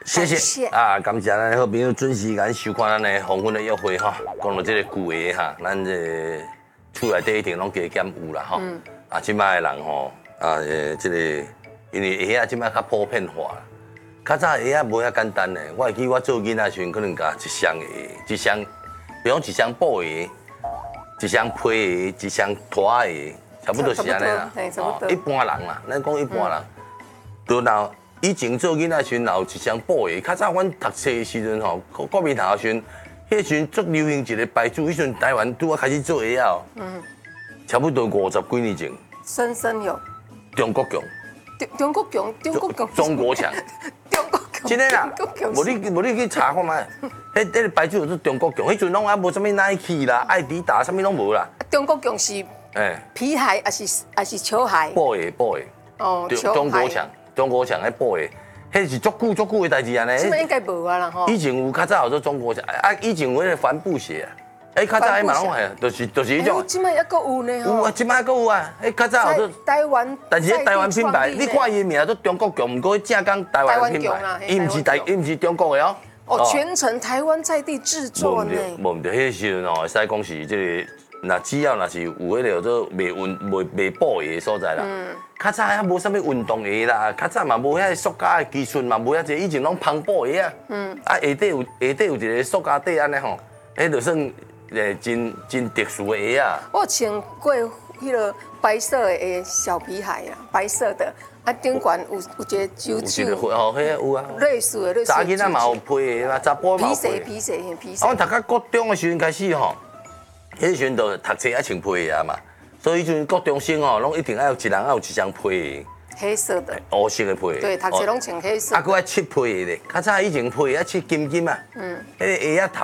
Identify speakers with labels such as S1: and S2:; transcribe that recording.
S1: 谢谢啊，感谢咱好朋友准时间收看咱的黄昏的约会哈。讲到这个旧鞋哈，咱这厝内底一定拢加减有啦哈。啊，即摆的人吼，这个因为鞋啊，即摆较普遍化啦。较早鞋啊无遐简单的，我会记我做囡仔时阵，可能加一双鞋，一双，比如一双布鞋，一双皮鞋，一双拖鞋，差不多是安尼啦。一般人啦，咱讲一般人，就闹。以前做囡仔时阵，有一双布鞋。较早阮读册的时阵吼，国民头时阵，迄时阵足流行一个牌子，迄时阵台湾拄啊开始做鞋啊。差不多50几年前。
S2: 深有。
S1: 中国强。
S2: 中国强。
S1: 中国强。
S2: 中国强。
S1: 真的啦，无你去查看卖，迄个牌子就是中国强，迄阵拢还无什么 Nike 啦、爱迪达，什么拢无啦。
S2: 中国强是皮鞋还是球鞋？
S1: 布鞋。哦，中国强。中国强迄布鞋，迄是足久的代志安尼。
S2: 现在应该无啊啦吼。
S1: 以前有较早有做中国强，以前有迄个帆布鞋啊，较早迄嘛拢系，就是迄种。
S2: 即摆还阁有呢吼。
S1: 有啊，即摆还阁有啊，较早有做
S2: 台湾，
S1: 但是台湾品牌，你看伊名做中国强，毋过正讲台湾品牌，伊毋是中国的哦。
S2: 哦，全程台湾在地制作呢。
S1: 无毋对，迄时阵哦，会使讲是即个。那只要那是有迄个做卖布鞋的所在啦，较早还无啥物运动鞋啦，较早嘛无遐塑胶的技术嘛无遐济，以前拢帆布鞋啊，下底有一个塑胶底安尼吼，迄就算真特殊的鞋啊。
S2: 我穿过迄个白色的小皮鞋啊，白色的，顶悬有一个揪揪，
S1: 哦，迄有啊，
S2: 类似的。
S1: 查囡仔嘛有配的啦，查甫嘛有配。
S2: 皮鞋。
S1: 我读到高中的时阵开始吼。迄时阵就读册爱穿皮鞋嘛，所以迄阵国中生吼，拢一定爱有一人爱有一双皮鞋。
S2: 黑色的。
S1: 黑色的皮鞋。
S2: 对，读册拢穿黑色。
S1: 还佫爱漆皮鞋咧，较早以前皮鞋爱漆金啊。迄个鞋仔头